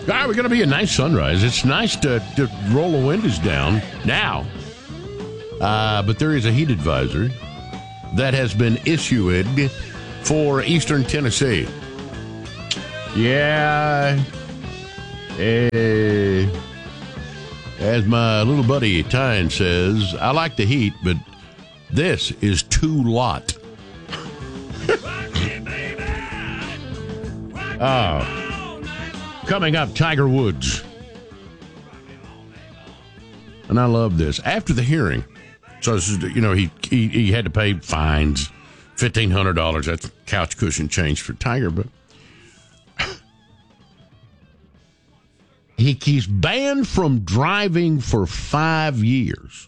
right, we're going to be a nice sunrise. It's nice to roll the windows down now. But there is a heat advisory that has been issued for eastern Tennessee. Yeah. As my little buddy Tyne says, I like the heat, but this is too lot. Coming up, Tiger Woods. And I love this. After the hearing, so this is, he had to pay fines, $1,500. That's couch cushion change for Tiger, but he's banned from driving for 5 years.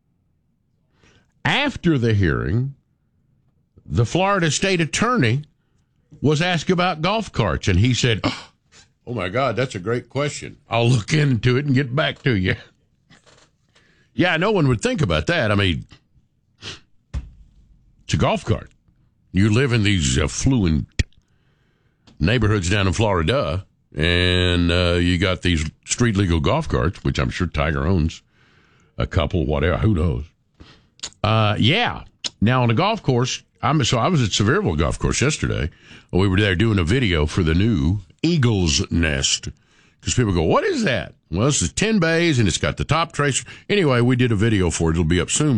After the hearing, the Florida state attorney was asked about golf carts, and he said, oh, my God, that's a great question. I'll look into it and get back to you. Yeah, no one would think about that. I mean, it's a golf cart. You live in these affluent neighborhoods down in Florida, and you got these street legal golf carts, which I'm sure Tiger owns a couple, whatever, who knows. Yeah. Now, on a golf course, I was at Sevierville Golf Course yesterday. We were there doing a video for the new Eagle's Nest. Because people go, what is that? Well, this is 10 bays, and it's got the top tracer. Anyway, we did a video for it. It'll be up soon.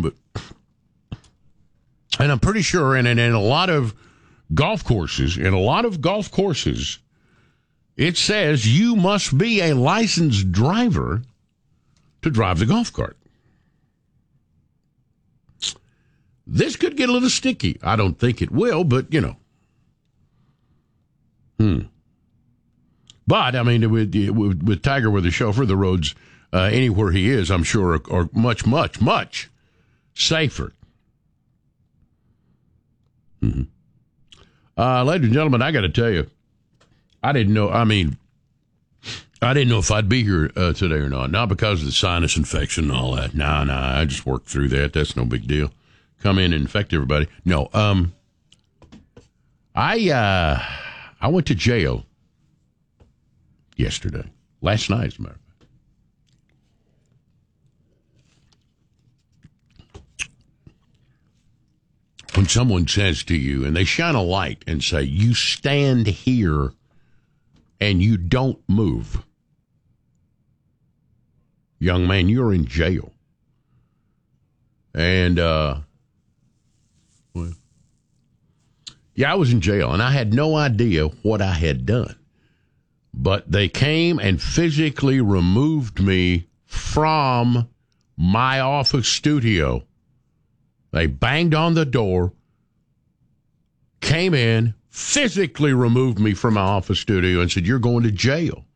And I'm pretty sure, and in a lot of golf courses, it says you must be a licensed driver to drive the golf cart. This could get a little sticky. I don't think it will, but, But, I mean, with Tiger with the chauffeur, the roads anywhere he is, I'm sure, are much, much, much safer. Mm-hmm. Ladies and gentlemen, I got to tell you, I didn't know if I'd be here today or not. Not because of the sinus infection and all that. No, I just worked through that. That's no big deal. Come in and infect everybody. No, I went to jail yesterday. Last night, as a matter of fact. When someone says to you, and they shine a light and say, you stand here and you don't move, young man, you're in jail. And, yeah, I was in jail, and I had no idea what I had done. But they came and physically removed me from my office studio. They banged on the door, came in, physically removed me from my office studio and said, you're going to jail.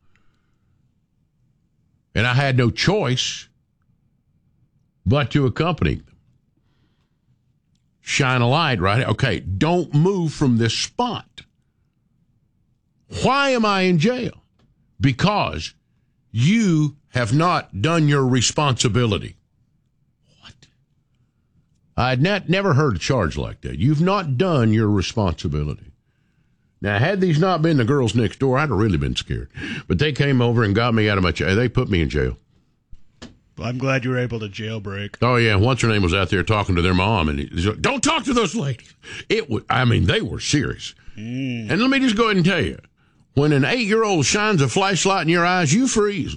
And I had no choice but to accompany them. Shine a light, right? Okay, don't move from this spot. Why am I in jail? Because you have not done your responsibility. What? I had never heard a charge like that. You've not done your responsibility. Now, had these not been the girls next door, I'd have really been scared. But they came over and got me out of my chair. They put me in jail. I'm glad you were able to jailbreak. Oh, yeah. What's her name was out there talking to their mom. And he said, don't talk to those ladies. They were serious. And let me just go ahead and tell you, when an 8-year-old shines a flashlight in your eyes, you freeze.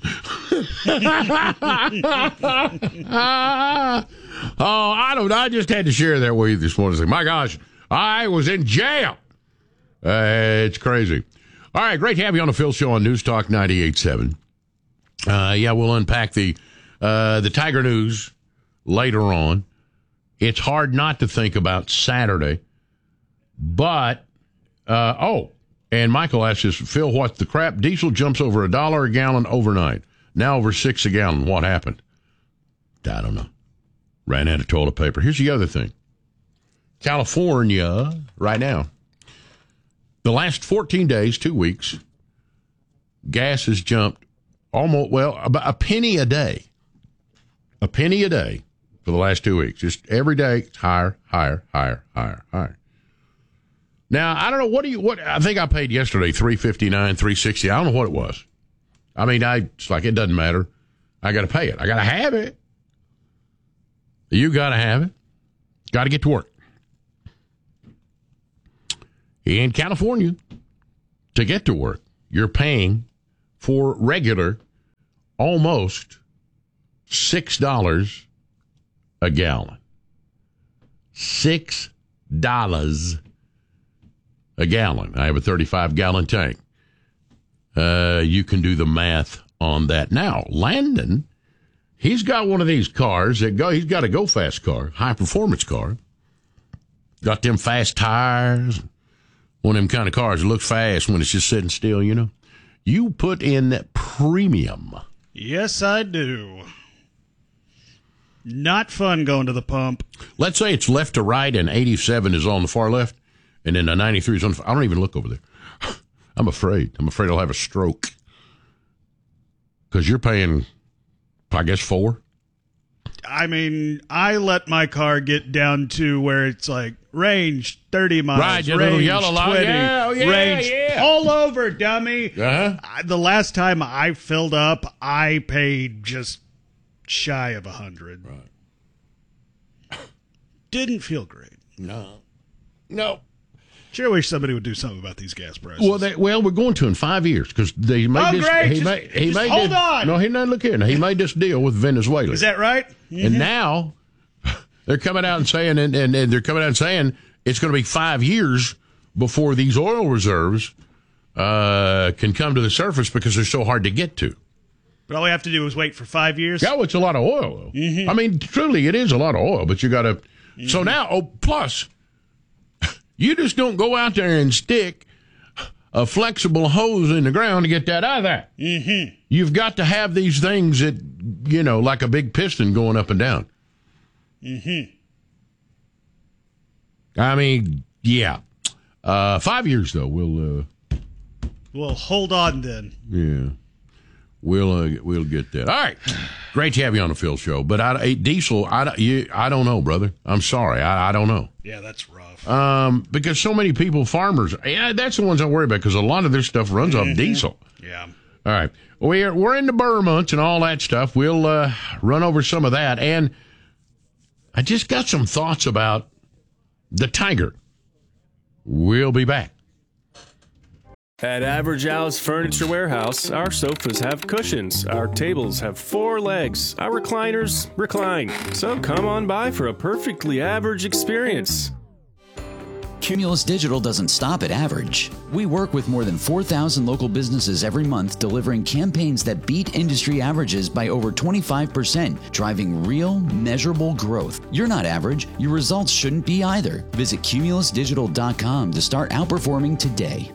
I just had to share that with you this morning. Say, my gosh, I was in jail. It's crazy. All right, great to have you on the Phil Show on News Talk 98.7. Yeah, we'll unpack the Tiger news later on. It's hard not to think about Saturday. But, and Michael asks us, Phil, what the crap? Diesel jumps over $1 a gallon overnight. Now over $6 a gallon. What happened? I don't know. Ran out of toilet paper. Here's the other thing. California, right now, the last 14 days, 2 weeks, gas has jumped almost, about a penny a day. A penny a day for the last 2 weeks. Just every day, it's higher, higher, higher, higher, higher. Now, I don't know, what I think I paid yesterday, $3.59, $3.60. I don't know what it was. I mean, it's like it doesn't matter. I got to pay it. I got to have it. You got to have it. Got to get to work. In California, to get to work, you're paying for regular almost $6 a gallon. $6 a gallon. I have a 35-gallon tank. You can do the math on that. Now, Landon, he's got one of these cars he's got a Go Fast car, high-performance car. Got them fast tires. One of them kind of cars that looks fast when it's just sitting still, you know. You put in premium. Yes, I do. Not fun going to the pump. Let's say it's left to right and 87 is on the far left, and then the 93 is on the far. I don't even look over there. I'm afraid. I'll have a stroke. Because you're paying, I guess, 4. I mean, I let my car get down to where it's like range 30 miles, right, your range little yellow line. 20, yeah, range yeah. all over, dummy. Uh-huh. The last time I filled up, I paid just shy of 100. Right. Didn't feel great. No. Sure wish somebody would do something about these gas prices. Well, we're going to in 5 years because they made this. Great. Hold on. No, look here. Now, he made this deal with Venezuela. Is that right? Mm-hmm. And now they're coming out and saying, and they're coming out and saying it's going to be 5 years before these oil reserves can come to the surface because they're so hard to get to. But all we have to do is wait for 5 years. Yeah, it's a lot of oil, though. Mm-hmm. I mean, truly, it is a lot of oil, but you got to. Mm-hmm. So now, plus, you just don't go out there and stick a flexible hose in the ground to get that out of there. Mm-hmm. You've got to have these things that, like a big piston going up and down. Mm-hmm. I mean, yeah. 5 years, though. We'll hold on then. Yeah. We'll get that. All right. Great to have you on the Phil Show. But diesel, I don't know, brother. I'm sorry. I don't know. Yeah, that's rough. Because so many people, farmers, that's the ones I worry about because a lot of their stuff runs off diesel. Yeah. All right. We're in the burr months and all that stuff. We'll run over some of that. And I just got some thoughts about the Tiger. We'll be back. At Average Al's Furniture Warehouse, our sofas have cushions, our tables have 4 legs, our recliners recline. So come on by for a perfectly average experience. Cumulus Digital doesn't stop at average. We work with more than 4,000 local businesses every month, delivering campaigns that beat industry averages by over 25%, driving real, measurable growth. You're not average. Your results shouldn't be either. Visit cumulusdigital.com to start outperforming today.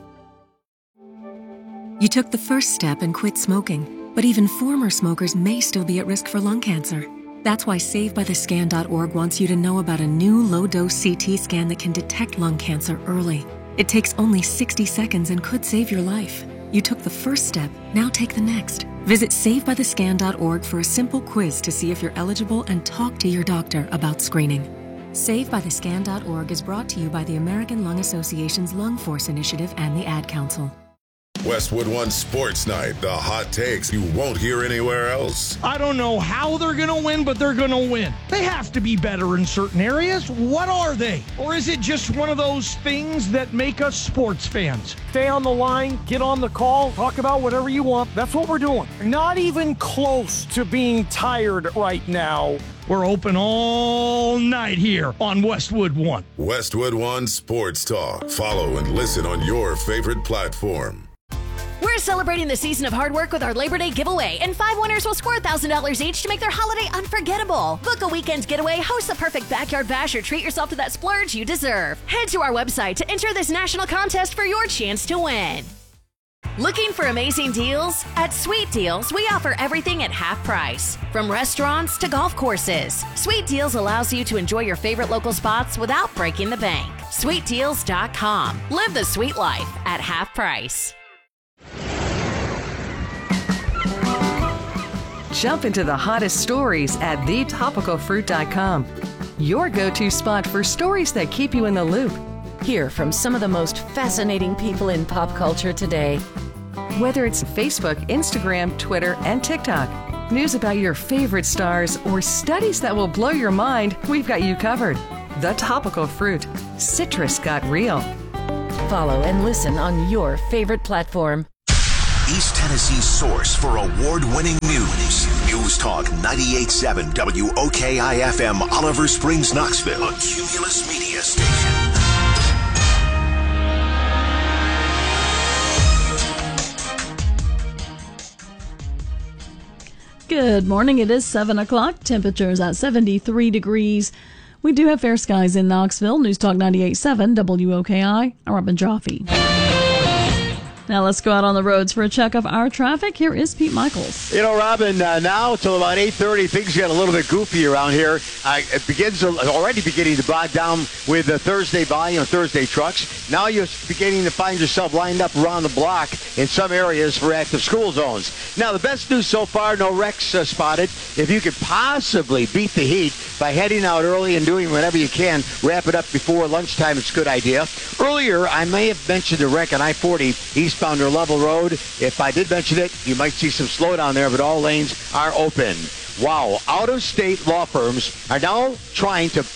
You took the first step and quit smoking, but even former smokers may still be at risk for lung cancer. That's why SaveByTheScan.org wants you to know about a new low-dose CT scan that can detect lung cancer early. It takes only 60 seconds and could save your life. You took the first step, now take the next. Visit SaveByTheScan.org for a simple quiz to see if you're eligible and talk to your doctor about screening. SaveByTheScan.org is brought to you by the American Lung Association's Lung Force Initiative and the Ad Council. Westwood One Sports Night, the hot takes you won't hear anywhere else. I don't know how they're going to win, but they're going to win. They have to be better in certain areas. What are they? Or is it just one of those things that make us sports fans? Stay on the line, get on the call, talk about whatever you want. That's what we're doing. Not even close to being tired right now. We're open all night here on Westwood One. Westwood One Sports Talk. Follow and listen on your favorite platform. We're celebrating the season of hard work with our Labor Day giveaway, and 5 winners will score $1,000 each to make their holiday unforgettable. Book a weekend getaway, host the perfect backyard bash, or treat yourself to that splurge you deserve. Head to our website to enter this national contest for your chance to win. Looking for amazing deals? At Sweet Deals, we offer everything at half price. From restaurants to golf courses, Sweet Deals allows you to enjoy your favorite local spots without breaking the bank. SweetDeals.com. Live the sweet life at half price. Jump into the hottest stories at thetopicalfruit.com. Your go-to spot for stories that keep you in the loop. Hear from some of the most fascinating people in pop culture today. Whether it's Facebook, Instagram, Twitter, and TikTok, news about your favorite stars, or studies that will blow your mind, we've got you covered. The Topical Fruit. Citrus got real. Follow and listen on your favorite platform. East Tennessee's source for award-winning news. News Talk 98.7 WOKI-FM, Oliver Springs, Knoxville. A Cumulus Media Station. Good morning. It is 7 o'clock. Temperatures at 73 degrees. We do have fair skies in Knoxville. News Talk 98.7 WOKI. I'm Robin Joffe. Now let's go out on the roads for a check of our traffic. Here is Pete Michaels. You know, Robin, now till about 8:30, things get a little bit goofy around here. It begins already beginning to bog down with the Thursday volume, Thursday trucks. Now you're beginning to find yourself lined up around the block in some areas for active school zones. Now, the best news so far, no wrecks spotted. If you could possibly beat the heat by heading out early and doing whatever you can, wrap it up before lunchtime, it's a good idea. Earlier, I may have mentioned a wreck on I-40 eastbound or Level Road. If I did mention it, you might see some slowdown there, but all lanes are open. Wow. Out-of-state law firms are now trying to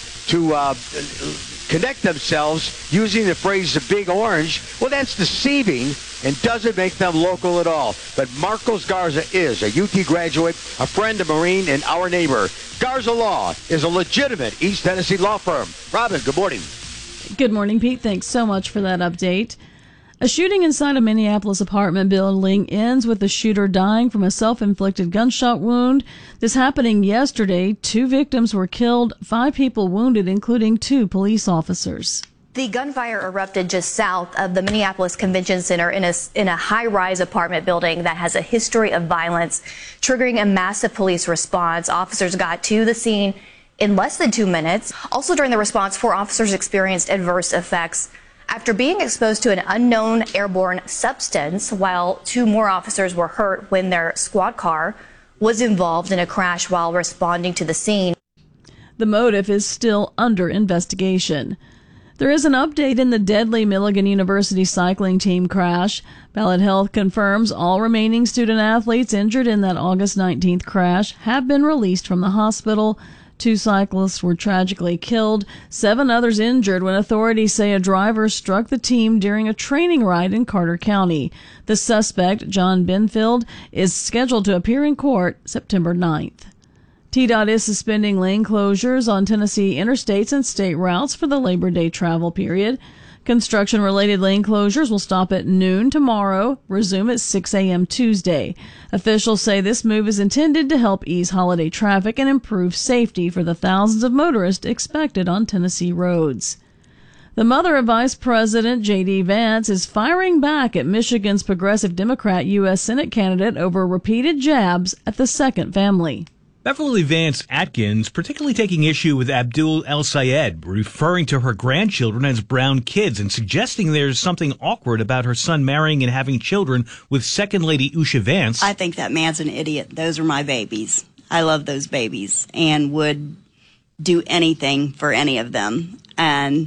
connect themselves using the phrase the Big Orange. Well, that's deceiving and doesn't make them local at all. But Marcos Garza is a UT graduate, a friend, a Marine, and our neighbor. Garza Law is a legitimate East Tennessee law firm. Robin, good morning. Good morning, Pete. Thanks so much for that update. A shooting inside a Minneapolis apartment building ends with the shooter dying from a self-inflicted gunshot wound. This happening yesterday. 2 victims were killed, 5 people wounded, including 2 police officers. The gunfire erupted just south of the Minneapolis Convention Center in a high-rise apartment building that has a history of violence, triggering a massive police response. Officers got to the scene in less than 2 minutes. Also during the response, 4 officers experienced adverse effects after being exposed to an unknown airborne substance, while 2 more officers were hurt when their squad car was involved in a crash while responding to the scene. The motive is still under investigation. There is an update in the deadly Milligan University cycling team crash. Ballot Health confirms all remaining student athletes injured in that August 19th crash have been released from the hospital. 2 cyclists were tragically killed, 7 others injured when authorities say a driver struck the team during a training ride in Carter County. The suspect, John Benfield, is scheduled to appear in court September 9th. TDOT is suspending lane closures on Tennessee interstates and state routes for the Labor Day travel period. Construction-related lane closures will stop at noon tomorrow, resume at 6 a.m. Tuesday. Officials say this move is intended to help ease holiday traffic and improve safety for the thousands of motorists expected on Tennessee roads. The mother of Vice President J.D. Vance is firing back at Michigan's progressive Democrat U.S. Senate candidate over repeated jabs at the second family. Beverly Vance Atkins particularly taking issue with Abdul El-Sayed, referring to her grandchildren as brown kids and suggesting there's something awkward about her son marrying and having children with Second Lady Usha Vance. I think that man's an idiot. Those are my babies. I love those babies and would do anything for any of them. And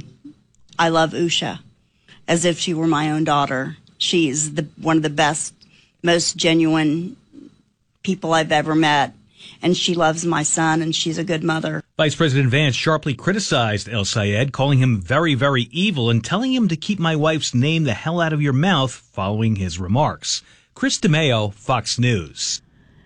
I love Usha as if she were my own daughter. She's one of the best, most genuine people I've ever met. And she loves my son, and she's a good mother. Vice President Vance sharply criticized El-Sayed, calling him very, very evil and telling him to keep my wife's name the hell out of your mouth following his remarks. Chris DeMeo, Fox News.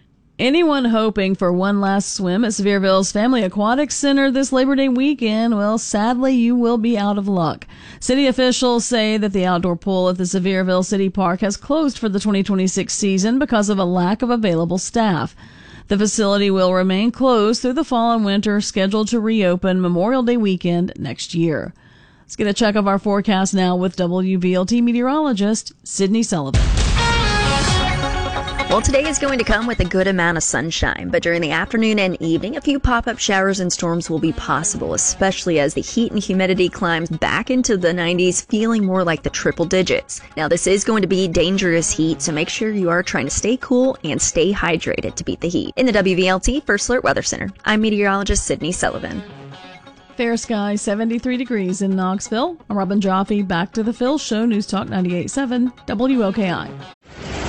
Anyone hoping for one last swim at Sevierville's Family Aquatic Center this Labor Day weekend, well, sadly, you will be out of luck. City officials say that the outdoor pool at the Sevierville City Park has closed for the 2026 season because of a lack of available staff. The facility will remain closed through the fall and winter, scheduled to reopen Memorial Day weekend next year. Let's get a check of our forecast now with WVLT meteorologist Sydney Sullivan. Well, today is going to come with a good amount of sunshine, but during the afternoon and evening, a few pop-up showers and storms will be possible, especially as the heat and humidity climbs back into the 90s, feeling more like the triple digits. Now, this is going to be dangerous heat, so make sure you are trying to stay cool and stay hydrated to beat the heat. In the WVLT First Alert Weather Center, I'm meteorologist Sydney Sullivan. Fair skies, 73 degrees in Knoxville. I'm Robin Joffe. Back to the Phil Show, News Talk 98.7 WOKI.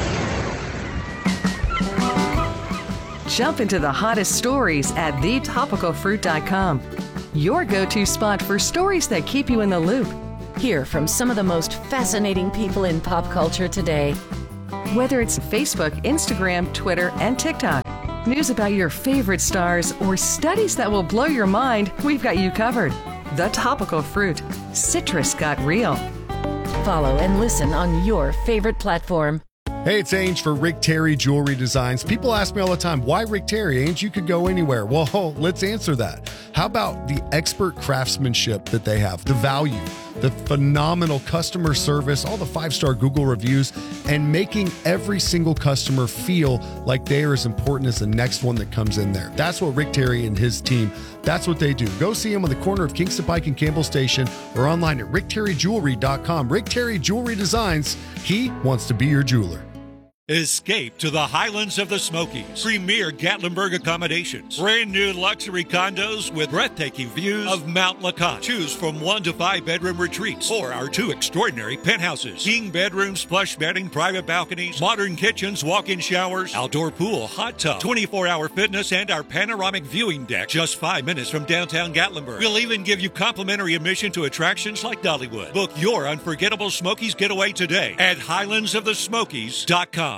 Jump into the hottest stories at thetopicalfruit.com. Your go-to spot for stories that keep you in the loop. Hear from some of the most fascinating people in pop culture today. Whether it's Facebook, Instagram, Twitter, and TikTok, news about your favorite stars, or studies that will blow your mind, we've got you covered. The Topical Fruit. Citrus got real. Follow and listen on your favorite platform. Hey, it's Ange for Rick Terry Jewelry Designs. People ask me all the time, why Rick Terry? Ange, you could go anywhere. Well, let's answer that. How about the expert craftsmanship that they have, the value, the phenomenal customer service, all the 5-star Google reviews, and making every single customer feel like they are as important as the next one that comes in there. That's what Rick Terry and his team, that's what they do. Go see him on the corner of Kingston Pike and Campbell Station or online at rickterryjewelry.com. Rick Terry Jewelry Designs. He wants to be your jeweler. Escape to the Highlands of the Smokies. Premier Gatlinburg accommodations. Brand new luxury condos with breathtaking views of Mount Lacan. Choose from 1 to 5 bedroom retreats or our 2 extraordinary penthouses. King bedrooms, plush bedding, private balconies, modern kitchens, walk-in showers, outdoor pool, hot tub, 24-hour fitness, and our panoramic viewing deck. Just 5 minutes from downtown Gatlinburg. We'll even give you complimentary admission to attractions like Dollywood. Book your unforgettable Smokies getaway today at highlandsofthesmokies.com.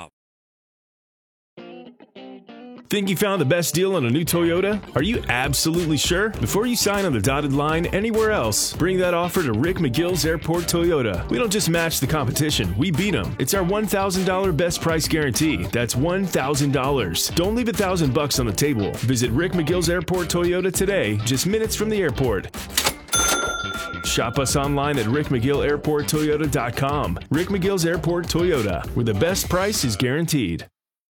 Think you found the best deal on a new Toyota? Are you absolutely sure? Before you sign on the dotted line anywhere else, bring that offer to Rick McGill's Airport Toyota. We don't just match the competition, we beat them. It's our $1,000 best price guarantee. That's $1,000. Don't leave $1,000 on the table. Visit Rick McGill's Airport Toyota today, just minutes from the airport. Shop us online at rickmcgillairporttoyota.com. Rick McGill's Airport Toyota, where the best price is guaranteed.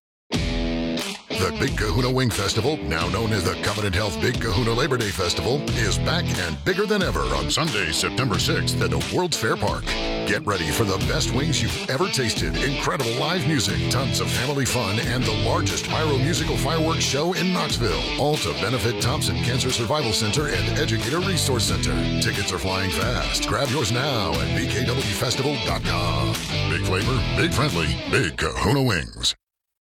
The Big Kahuna Wing Festival, now known as the Covenant Health Big Kahuna Labor Day Festival, is back and bigger than ever on Sunday, September 6th at the World's Fair Park. Get ready for the best wings you've ever tasted, incredible live music, tons of family fun, and the largest pyro-musical fireworks show in Knoxville. All to benefit Thompson Cancer Survival Center and Educator Resource Center. Tickets are flying fast. Grab yours now at bkwfestival.com. Big flavor, big friendly, Big Kahuna Wings.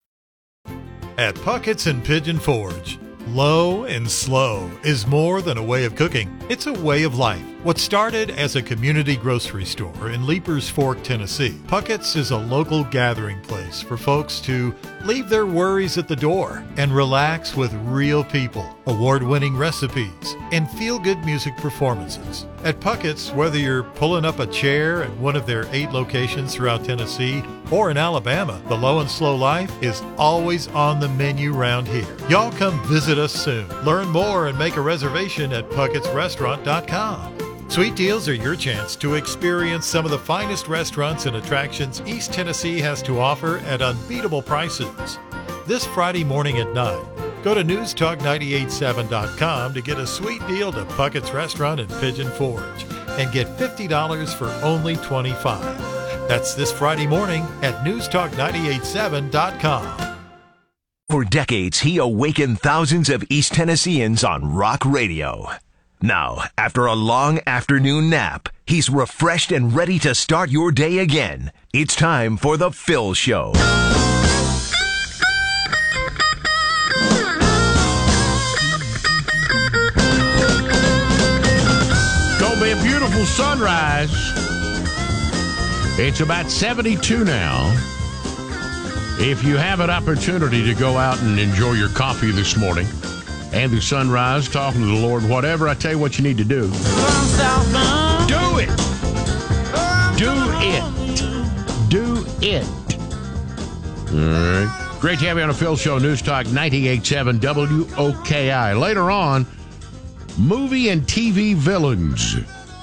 At Puckett's and Pigeon Forge, low and slow is more than a way of cooking. It's a way of life. What started as a community grocery store in Leapers Fork, Tennessee, Puckett's is a local gathering place for folks to leave their worries at the door and relax with real people, award-winning recipes, and feel-good music performances. At Puckett's, whether you're pulling up a chair at one of their 8 locations throughout Tennessee or in Alabama, the low and slow life is always on the menu round here. Y'all come visit us soon. Learn more and make a reservation at puckettsrestaurant.com. Sweet deals are your chance to experience some of the finest restaurants and attractions East Tennessee has to offer at unbeatable prices. This Friday morning at 9, go to newstalk987.com to get a sweet deal to Puckett's Restaurant in Pigeon Forge and get $50 for only $25. That's this Friday morning at newstalk987.com. For decades, he awakened thousands of East Tennesseans on rock radio. Now, after a long afternoon nap, he's refreshed and ready to start your day again. It's time for The Phil Show. Gonna be a beautiful sunrise. It's about 72 now. If you have an opportunity to go out and enjoy your coffee this morning and the sunrise, talking to the Lord, whatever, I tell you what you need to do. Do it. Do it. Do it. All right. Great to have you on the Phil Show, News Talk 98.7 WOKI. Later on, movie and TV villains.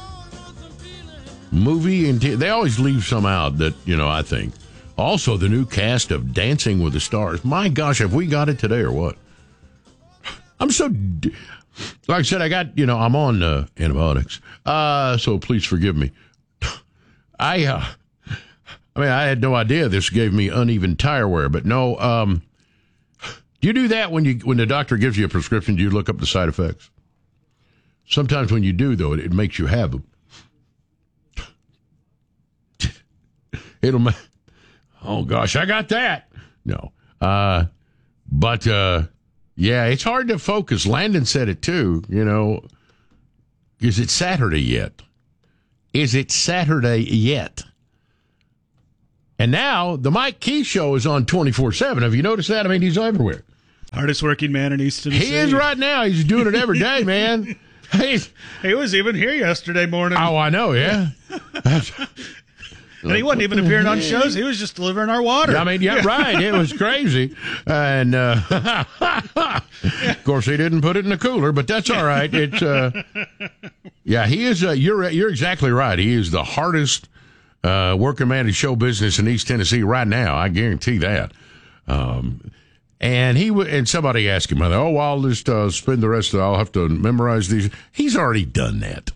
They always leave some out that, I think. Also, the new cast of Dancing with the Stars. My gosh, have we got it today or what? I'm so, like I said, I'm on antibiotics, so please forgive me. I had no idea this gave me uneven tire wear, but no. Do you do that when the doctor gives you a prescription? Do you look up the side effects? Sometimes when you do, though, it makes you have them. Oh gosh, I got that. No, but. Yeah, it's hard to focus. Landon said it too. You know, is it Saturday yet? Is it Saturday yet? And now the Mike Keith Show is on 24/7. Have you noticed that? I mean, he's everywhere. Hardest working man in East Tennessee. He is right now. He's doing it every day, man. He was even here yesterday morning. Oh, I know, yeah. And he wasn't even appearing on shows. He was just delivering our water. I mean, yeah, right. It was crazy. And, of course, he didn't put it in the cooler, but that's all right. It's, yeah, he is, you're exactly right. He is the hardest working man in show business in East Tennessee right now. I guarantee that. And somebody asked him, oh, well, I'll just spend the rest of it. I'll have to memorize these. He's already done that.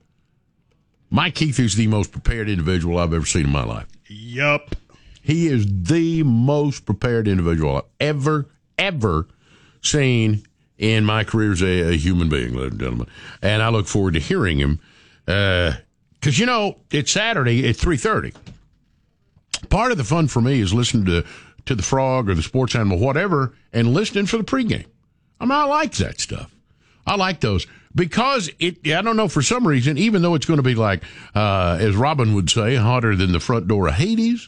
Mike Keith is the most prepared individual I've ever seen in my life. Yup. He is the most prepared individual I've ever seen in my career as a human being, ladies and gentlemen. And I look forward to hearing him. Because, you know, it's Saturday at 3:30. Part of the fun for me is listening to the Frog or the Sports Animal, whatever, and listening for the pregame. I mean, I like that stuff. I like those. Because I don't know, for some reason, even though it's going to be like, as Robin would say, hotter than the front door of Hades,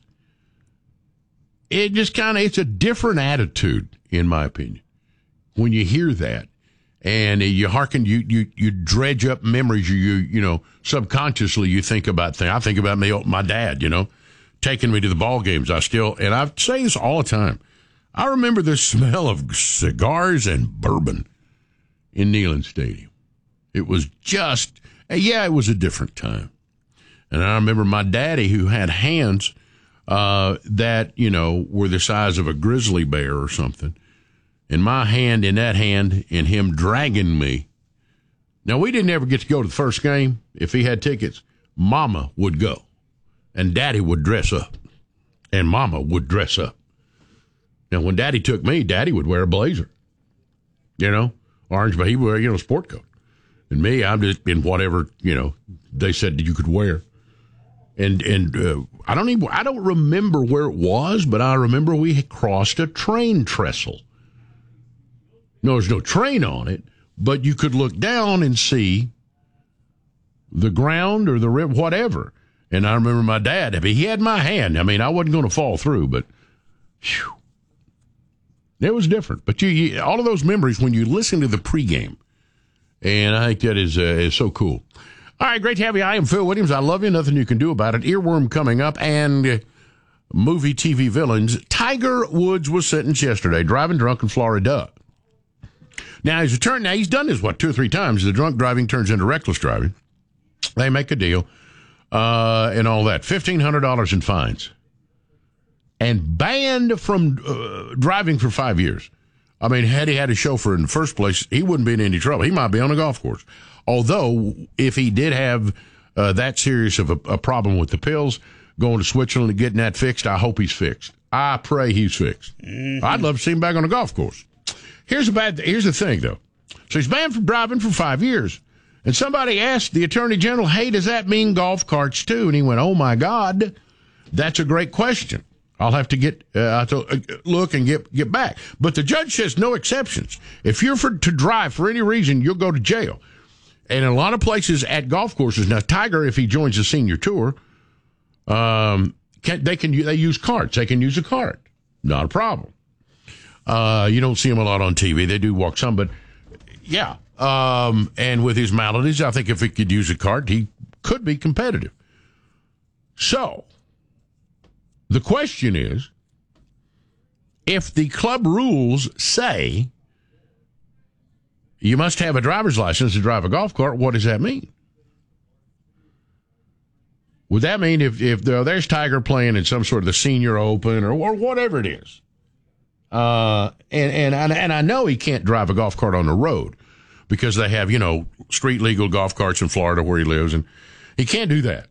it just it's a different attitude, in my opinion, when you hear that. And you hearken, you dredge up memories, you know, subconsciously you think about things. I think about my dad, you know, taking me to the ball games. I say this all the time. I remember the smell of cigars and bourbon in Neyland Stadium. It was just, it was a different time. And I remember my daddy, who had hands that, you know, were the size of a grizzly bear or something. And my hand in that hand and him dragging me. Now, we didn't ever get to go to the first game. If he had tickets, Mama would go. And Daddy would dress up. And Mama would dress up. Now, when Daddy took me, Daddy would wear a blazer. You know, orange, but he would wear, you know, a sport coat. And me, I'm just in whatever, you know, they said you could wear. And I don't remember where it was, but I remember we had crossed a train trestle. No, there's no train on it, but you could look down and see the ground or the river, whatever. And I remember my dad, he had my hand. I mean, I wasn't going to fall through, but whew, it was different. But you all of those memories when you listen to the pregame, and I think that is so cool. All right, great to have you. I am Phil Williams. I love you. Nothing you can do about it. Earworm coming up, and movie TV villains. Tiger Woods was sentenced yesterday, driving drunk in Florida. Now, he's done this, 2 or 3 times. The drunk driving turns into reckless driving. They make a deal and all that. $1,500 in fines. And banned from driving for 5 years. I mean, had he had a chauffeur in the first place, he wouldn't be in any trouble. He might be on a golf course. Although, if he did have that serious of a problem with the pills, going to Switzerland and getting that fixed, I hope he's fixed. I pray he's fixed. Mm-hmm. I'd love to see him back on a golf course. Here's the thing, though. So he's banned from driving for 5 years. And somebody asked the Attorney General, hey, does that mean golf carts, too? And he went, oh, my God, that's a great question. I'll have to look and get back. But the judge says no exceptions. If you're to drive for any reason, you'll go to jail. And in a lot of places at golf courses, now Tiger, if he joins the senior tour, they use carts. They can use a cart. Not a problem. You don't see him a lot on TV. They do walk some, but yeah. And with his maladies, I think if he could use a cart, he could be competitive. So, the question is, if the club rules say you must have a driver's license to drive a golf cart, what does that mean? Would that mean if there's Tiger playing in some sort of the Senior Open or whatever it is, and I know he can't drive a golf cart on the road because they have, you know, street legal golf carts in Florida where he lives, and he can't do that.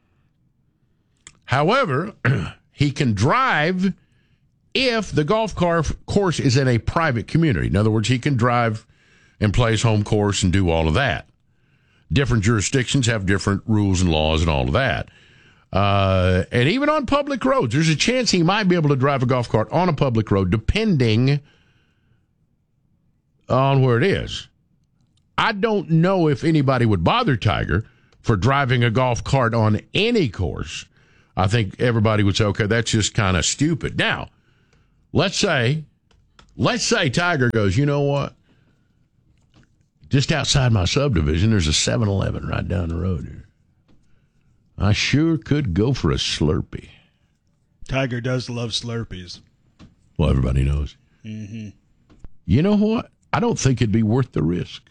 However, he can drive if the golf course is in a private community. In other words, he can drive and play his home course and do all of that. Different jurisdictions have different rules and laws and all of that. And even on public roads, there's a chance he might be able to drive a golf cart on a public road, depending on where it is. I don't know if anybody would bother Tiger for driving a golf cart on any course. I think everybody would say, okay, that's just kind of stupid. Now, let's say Tiger goes, you know what? Just outside my subdivision, there's a 7-Eleven right down the road here. I sure could go for a Slurpee. Tiger does love Slurpees. Well, everybody knows. Mm-hmm. You know what? I don't think it'd be worth the risk.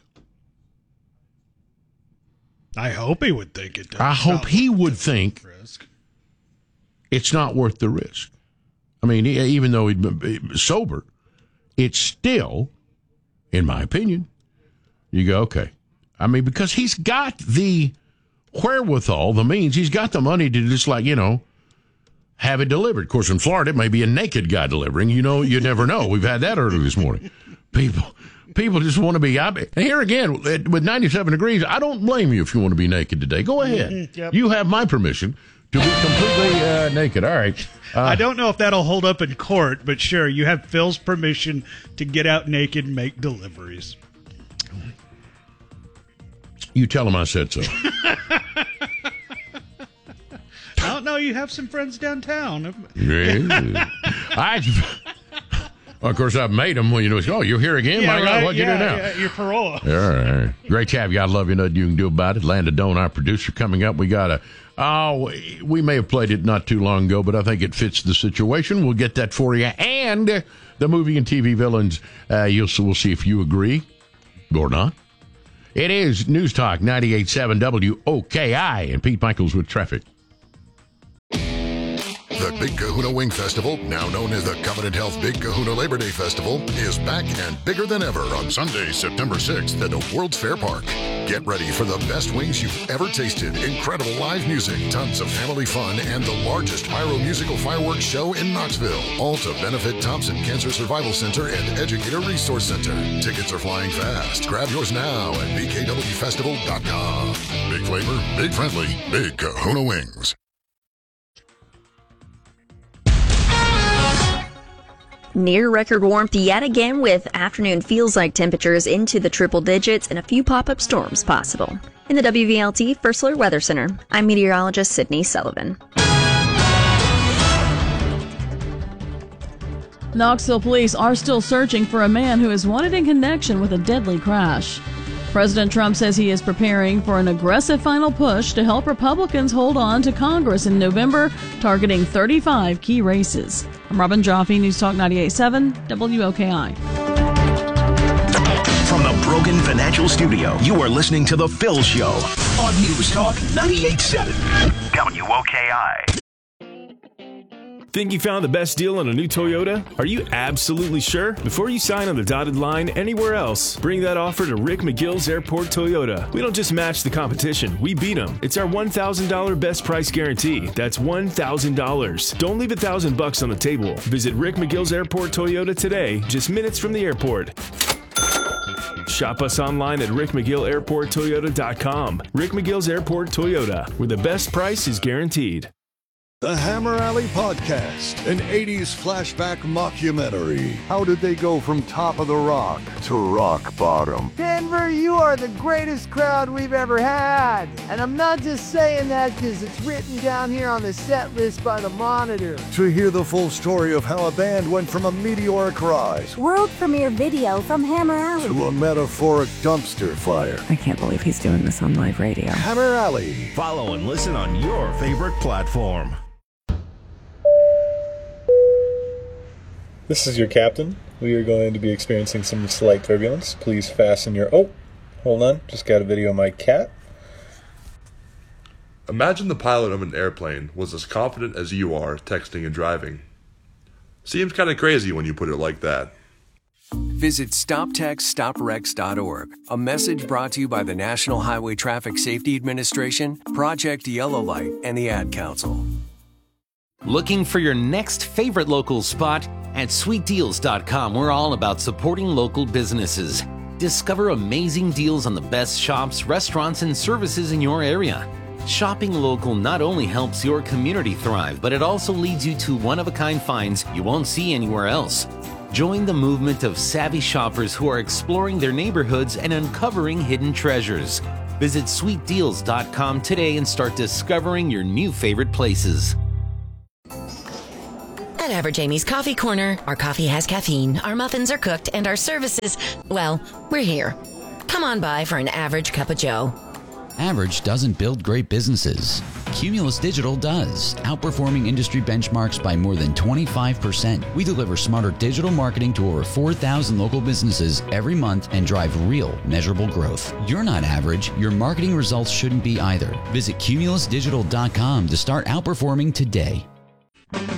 I hope he would think it. I hope he would think it's not worth the risk. I mean, even though he'd be sober, it's still, in my opinion, you go, okay. I mean, because he's got the wherewithal, the means, he's got the money to just have it delivered. Of course, in Florida, it may be a naked guy delivering. You never know. We've had that earlier this morning. People just want to be out. And here again, with 97 degrees, I don't blame you if you want to be naked today. Go ahead. Mm-hmm, yep. You have my permission to be completely naked. All right. I don't know if that'll hold up in court, but sure, you have Phil's permission to get out naked and make deliveries. You tell him I said so. I don't know. You have some friends downtown. Yeah. Of course, I've made them when you're here again. My God, what'd you do now? Yeah, your parole. All right. Great to have you. I love you. Nothing you can do about it. Landon Doan, our producer, coming up. We got we may have played it not too long ago, but I think it fits the situation. We'll get that for you. And the movie and TV villains, we'll see if you agree or not. It is News Talk 98.7 WOKI, and Pete Michaels with traffic. The Big Kahuna Wing Festival, now known as the Covenant Health Big Kahuna Labor Day Festival, is back and bigger than ever on Sunday, September 6th at the World's Fair Park. Get ready for the best wings you've ever tasted, incredible live music, tons of family fun, and the largest pyro-musical fireworks show in Knoxville, all to benefit Thompson Cancer Survival Center and Educator Resource Center. Tickets are flying fast. Grab yours now at bkwfestival.com. Big flavor, big friendly, Big Kahuna Wings. Near record warmth yet again, with afternoon feels-like temperatures into the triple digits and a few pop-up storms possible. In the WVLT First Alert Weather Center, I'm meteorologist Sydney Sullivan. Knoxville police are still searching for a man who is wanted in connection with a deadly crash. President Trump says he is preparing for an aggressive final push to help Republicans hold on to Congress in November, targeting 35 key races. I'm Robin Jaffe, News Talk 98.7 WOKI. From the Brogan Financial Studio, you are listening to The Phil Show on News Talk 98.7 WOKI. Think you found the best deal on a new Toyota? Are you absolutely sure? Before you sign on the dotted line anywhere else, bring that offer to Rick McGill's Airport Toyota. We don't just match the competition, we beat them. It's our $1,000 best price guarantee. That's $1,000. Don't leave $1,000 on the table. Visit Rick McGill's Airport Toyota today, just minutes from the airport. Shop us online at rickmcgillairporttoyota.com. Rick McGill's Airport Toyota, where the best price is guaranteed. The Hammer Alley Podcast, an 80s flashback mockumentary. How did they go from top of the rock to rock bottom? Denver, you are the greatest crowd we've ever had. And I'm not just saying that because it's written down here on the set list by the Monitor. To hear the full story of how a band went from a meteoric rise, world premiere video from Hammer Alley, to a metaphoric dumpster fire. I can't believe he's doing this on live radio. Hammer Alley. Follow and listen on your favorite platform. This is your captain. We are going to be experiencing some slight turbulence. Please fasten your... Oh, hold on. Just got a video of my cat. Imagine the pilot of an airplane was as confident as you are texting and driving. Seems kind of crazy when you put it like that. Visit StopTextStopWrecks.org. A message brought to you by the National Highway Traffic Safety Administration, Project Yellow Light, and the Ad Council. Looking for your next favorite local spot? At SweetDeals.com, we're all about supporting local businesses. Discover amazing deals on the best shops, restaurants, and services in your area. Shopping local not only helps your community thrive, but it also leads you to one-of-a-kind finds you won't see anywhere else. Join the movement of savvy shoppers who are exploring their neighborhoods and uncovering hidden treasures. Visit sweetdeals.com today and start discovering your new favorite places. At Average Amy's Coffee Corner, our coffee has caffeine, our muffins are cooked, and our services, well, we're here. Come on by for an average cup of joe. Average doesn't build great businesses. Cumulus Digital does, outperforming industry benchmarks by more than 25%. We deliver smarter digital marketing to over 4,000 local businesses every month and drive real, measurable growth. You're not average. Your marketing results shouldn't be either. Visit cumulusdigital.com to start outperforming today.